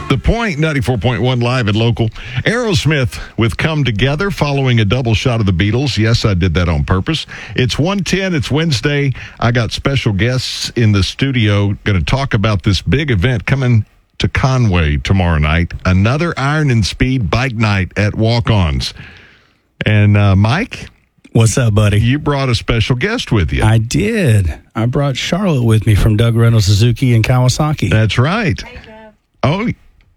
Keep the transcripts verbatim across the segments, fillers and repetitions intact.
The Point, ninety-four point one live and local. Aerosmith with Come Together following a double shot of the Beatles. Yes, I did that on purpose. It's one ten. It's Wednesday. I got special guests in the studio going to talk about this big event coming to Conway tomorrow night. Another Iron and Speed bike night at Walk-Ons. And uh, Mike? What's up, buddy? You brought a special guest with you. I did. I brought Charlotte with me from Doug Reynolds Suzuki and Kawasaki. That's right. Hey, Jeff. Oh,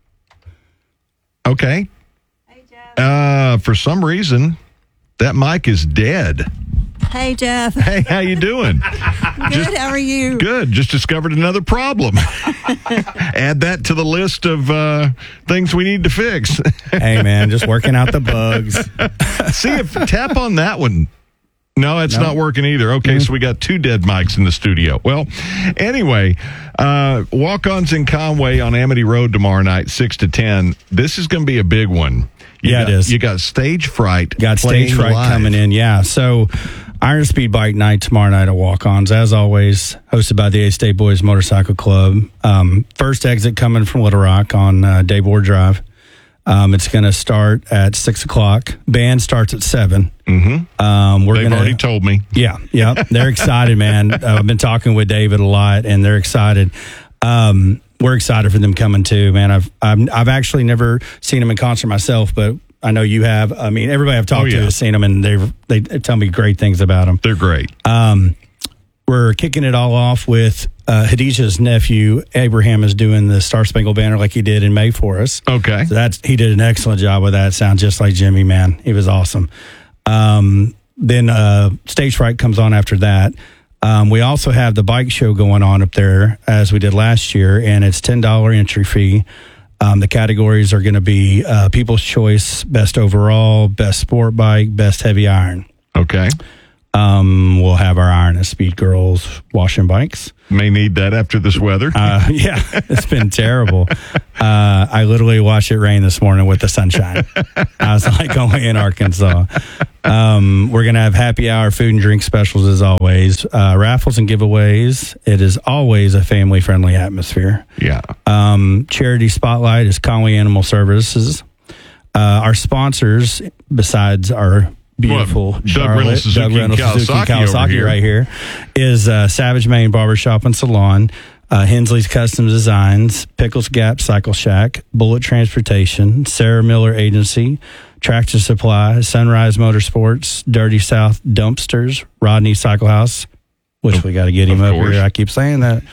okay. Hey, Jeff. Uh, for some reason, that mic is dead. Hey, Jeff. Hey, how you doing? Good. Just- How are you? Good. Just discovered another problem. Add that to the list of uh, things we need to fix. Hey, man, just working out the bugs. See if tap on that one. No, it's No. not working either. Okay, Mm-hmm. so we got two dead mics in the studio. Well, anyway, uh, Walk-Ons in Conway on Amity Road tomorrow night, six to ten. This is going to be a big one. You Yeah, got, it is. You got Stage Fright. Got playing Stage Fright live. coming in, yeah. So, Iron Speed Bike Night tomorrow night at Walk-Ons, as always, hosted by the A-State Boys Motorcycle Club. Um, first exit coming from Little Rock on uh, Dave Ward Drive. Um, it's going to start at six o'clock. Band starts at seven. Mm-hmm. Um, we're They've gonna, already told me. Yeah, yeah. They're excited, man. Uh, I've been talking with David a lot, and they're excited. Um, we're excited for them coming too, man. I've, I've I've actually never seen them in concert myself, but I know you have. I mean, everybody I've talked Oh, yeah. to has seen them, and they they tell me great things about them. They're great. Um, we're kicking it all off with uh, Hadijah's nephew Abraham is doing the Star Spangled Banner like he did in May for us. Okay. So that's he did an excellent job with that. It sounds just like Jimmy, man. He was awesome. Um, then uh, Stage Fright comes on after that. Um, we also have the bike show going on up there as we did last year, and it's ten dollars entry fee. Um, the categories are going to be uh, People's Choice, Best Overall, Best Sport Bike, Best Heavy Iron. Okay. Um, we'll have our Iron and Speed girls washing bikes. May need that after this weather. Uh, yeah, it's been terrible. Uh, I literally watched it rain this morning with the sunshine. I was like only in Arkansas. Um, we're going to have happy hour food and drink specials as always. Uh, raffles and giveaways. It is always a family friendly atmosphere. yeah. Um, charity spotlight is Conway Animal Services. Uh, our sponsors, besides our beautiful What, Doug Charlotte, Reynolds Suzuki Doug Reynolds and Suzuki Kawasaki over Kawasaki here. right here, is uh, Savage Main Barbershop and Salon, uh, Hensley's Custom Designs, Pickles Gap Cycle Shack, Bullet Transportation, Sarah Miller Agency, Tractor Supply, Sunrise Motorsports, Dirty South Dumpsters, Rodney Cycle House, which we got to get him Of up course. here. I keep saying that.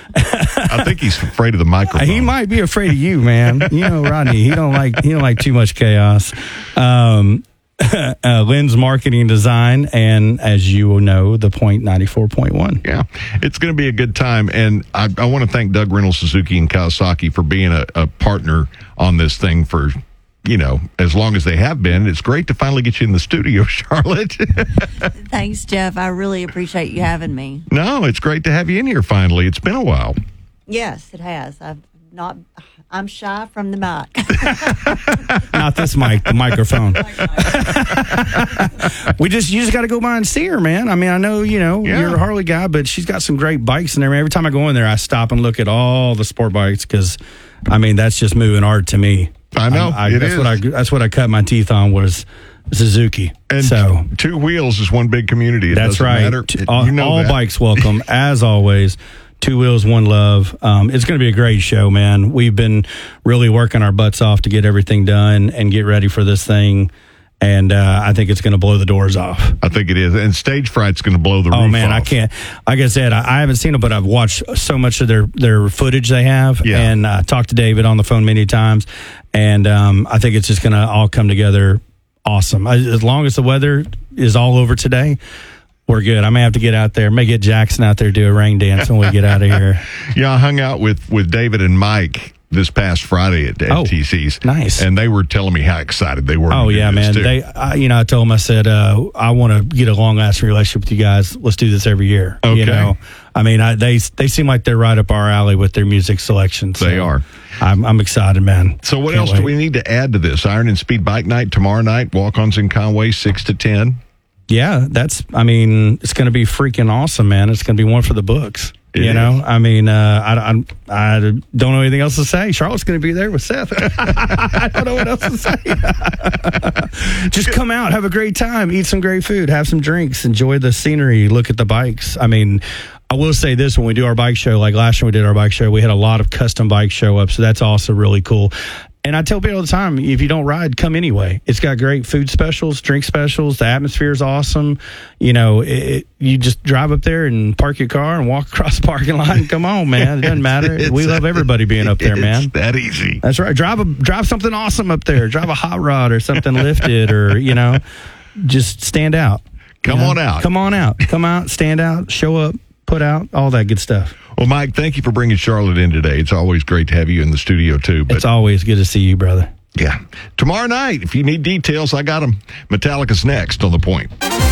I think he's afraid of the microphone. He might be afraid of you, man. You know, Rodney. He don't like he don't like too much chaos. Um, uh, Lynn's Marketing Design, and as you know, the Point ninety-four point one. Yeah, it's going to be a good time. And I, I want to thank Doug Reynolds Suzuki and Kawasaki for being a, a partner on this thing for, you know, as long as they have been. It's great to finally get you in the studio, Charlotte. Thanks, Jeff. I really appreciate you having me. No, it's great to have you in here finally. It's been a while. Yes, it has. I've not. I'm shy from the mic. Not this mic, the microphone. we just you just got to go by and see her, man. I mean, I know you know Yeah. you're a Harley guy, but she's got some great bikes and everything. Every time I go in there, I stop and look at all the sport bikes because, I mean, that's just moving art to me. I know, I, it that's is. what I that's what I cut my teeth on was Suzuki. And so two wheels is one big community. It that's doesn't right. matter. T- It- all you know all that. bikes welcome as always. Two wheels, one love. Um, it's going to be a great show, man. We've been really working our butts off to get everything done and get ready for this thing. And uh, I think it's going to blow the doors off. I think it is. And Stage Fright's going to blow the Oh roof man, off. I can't. Like I said, I, I haven't seen it, but I've watched so much of their their footage they have, Yeah. and uh, talked to David on the phone many times. And um, I think it's just going to all come together awesome. I, as long as the weather is all over today, we're good. I may have to get out there, may get Jackson out there do a rain dance when we get out of here. Yeah, I hung out with, with David and Mike this past Friday at, at Oh, T C's. nice. And they were telling me how excited they were. Oh to do yeah, this, man. too. They, I, you know, I told them, I said, uh, I want to get a long lasting relationship with you guys. Let's do this every year. Okay. You know, I mean, I, they they seem like they're right up our alley with their music selection. So They are. I'm I'm excited, man. So what Can't else wait. do we need to add to this? Iron and Speed Bike Night tomorrow night, Walk-Ons in Conway, six to ten. Yeah, that's. I mean, it's going to be freaking awesome, man. It's going to be one for the books. It you is. know, I mean, uh, I, I, I don't know anything else to say. Charlotte's going to be there with Seth. I don't know what else to say. Just come out, have a great time, eat some great food, have some drinks, enjoy the scenery, look at the bikes. I mean, I will say this, when we do our bike show, like last year we did our bike show, we had a lot of custom bikes show up, so that's also really cool. And I tell people all the time, if you don't ride, come anyway. It's got great food specials, drink specials. The atmosphere is awesome. You know, it, it, you just drive up there and park your car and walk across the parking lot and come on, man. It doesn't matter. It's- We love everybody being up there, man. It's that easy. That's right. Drive a drive something awesome up there. Drive a hot rod or something lifted, or you know, just stand out. Come You know? on out. Come on out. Come out. Stand out. Show up. Put out. All that good stuff. Well, Mike, thank you for bringing Charlotte in today. It's always great to have you in the studio, too. But It's always good to see you, brother. yeah, tomorrow night, if you need details, I got them. Metallica's next on The Point.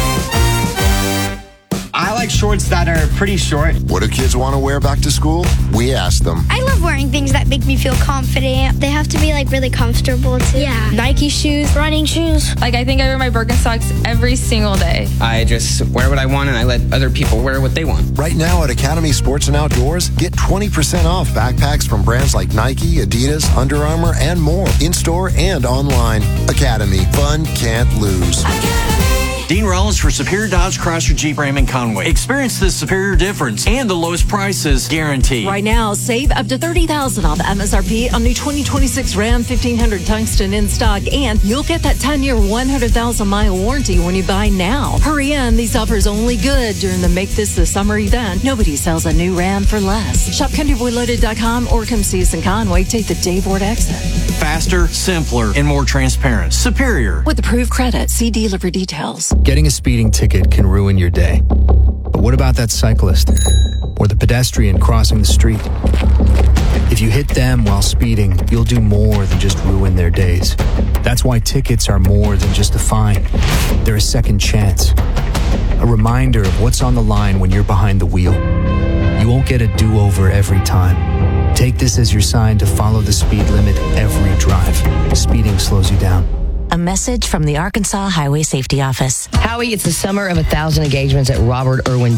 I like shorts that are pretty short. What do kids want to wear back to school? We asked them. I love wearing things that make me feel confident. They have to be like really comfortable too. Yeah. Nike shoes, running shoes. Like, I think I wear my Birkenstocks every single day. I just wear what I want and I let other people wear what they want. Right now at Academy Sports and Outdoors, get twenty percent off backpacks from brands like Nike, Adidas, Under Armour, and more. In-store and online. Academy. Fun can't lose. Dean Rollins for Superior Dodge Chrysler Jeep Ram and Conway. Experience the superior difference and the lowest prices guaranteed. Right now, save up to thirty thousand dollars off M S R P on new twenty twenty-six Ram fifteen hundred Tungsten in stock, and you'll get that ten-year, one hundred thousand mile warranty when you buy now. Hurry in. These offers only good during the Make This the Summer event. Nobody sells a new Ram for less. Shop country boy loaded dot com or come see us in Conway. Take the Dave Ward exit. Faster, simpler, and more transparent. Superior. With approved credit, see dealer for details. Getting a speeding ticket can ruin your day. But what about that cyclist or the pedestrian crossing the street? If you hit them while speeding, you'll do more than just ruin their days. That's why tickets are more than just a fine. They're a second chance. A reminder of what's on the line when you're behind the wheel. You won't get a do-over every time. Take this as your sign to follow the speed limit every drive. Speeding slows you down. A message from the Arkansas Highway Safety Office. Howie, it's the summer of a thousand engagements at Robert Irwin